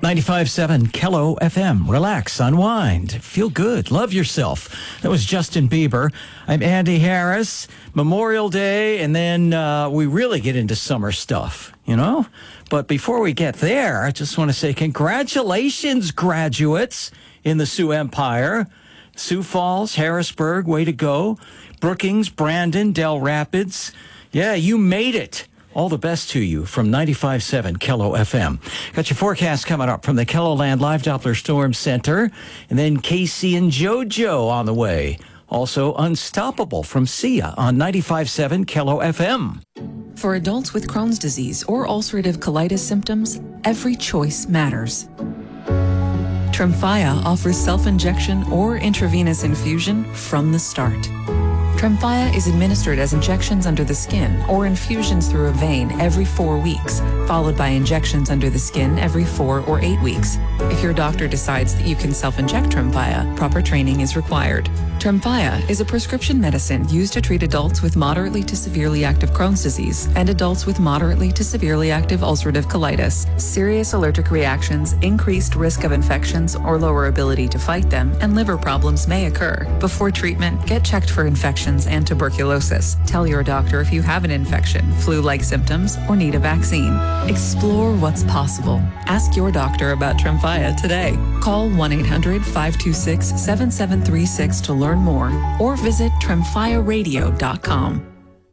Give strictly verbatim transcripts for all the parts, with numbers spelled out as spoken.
ninety-five point seven Kello F M. Relax, unwind, feel good, love yourself. That was Justin Bieber. I'm Andy Harris. Memorial Day, and then uh, we really get into summer stuff, you know? But before we get there, I just want to say congratulations, graduates in the Sioux Empire. Sioux Falls, Harrisburg, way to go. Brookings, Brandon, Del Rapids. Yeah, you made it. All the best to you from ninety-five point seven Kello F M. Got your forecast coming up from the KELOLAND Live Doppler Storm Center. And then Casey and JoJo on the way. Also, Unstoppable from Sia on ninety-five point seven Kello F M. For adults with Crohn's disease or ulcerative colitis symptoms, every choice matters. Tremfya offers self-injection or intravenous infusion from the start. Tremfya is administered as injections under the skin or infusions through a vein every four weeks, followed by injections under the skin every four or eight weeks. If your doctor decides that you can self-inject Tremfya, proper training is required. Tremfya is a prescription medicine used to treat adults with moderately to severely active Crohn's disease and adults with moderately to severely active ulcerative colitis. Serious allergic reactions, increased risk of infections or lower ability to fight them, and liver problems may occur. Before treatment, get checked for infections and tuberculosis. Tell your doctor if you have an infection, flu-like symptoms, or need a vaccine. Explore what's possible. Ask your doctor about Tremfya today. Call one eight hundred, five two six, seven seven three six to learn more, or visit tremfya radio dot com.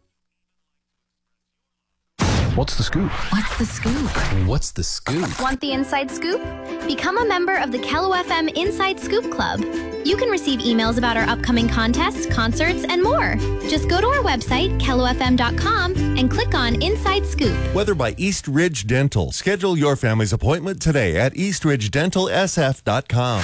What's the scoop? What's the scoop? What's the scoop? Want the inside scoop? Become a member of the Kello F M Inside Scoop Club. You can receive emails about our upcoming contests, concerts, and more. Just go to our website, kello f m dot com, and click on Inside Scoop. Weather by East Ridge Dental. Schedule your family's appointment today at east ridge dental s f dot com.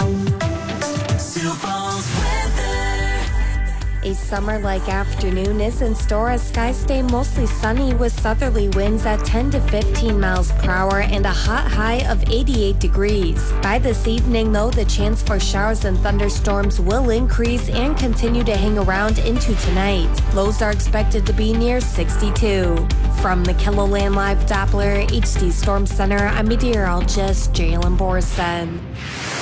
A summer-like afternoon is in store as skies stay mostly sunny with southerly winds at ten to fifteen miles per hour and a hot high of eighty-eight degrees. By this evening, though, the chance for showers and thunderstorms will increase and continue to hang around into tonight. Lows are expected to be near sixty-two. From the KELOLAND Live Doppler H D Storm Center, I'm meteorologist Jalen Borson.